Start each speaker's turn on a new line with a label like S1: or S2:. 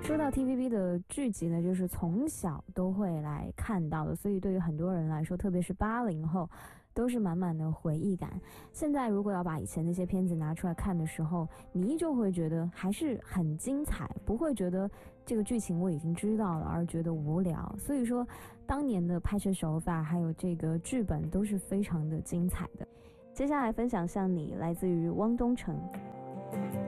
S1: 说到 TVB 的剧集呢，就是从小都会来看到的，所以对于很多人来说，特别是80后，都是满满的回忆感。现在如果要把以前那些片子拿出来看的时候，你依旧会觉得还是很精彩，不会觉得这个剧情我已经知道了而觉得无聊。所以说，当年的拍摄手法还有这个剧本都是非常的精彩的。接下来分享向你，来自于汪东城。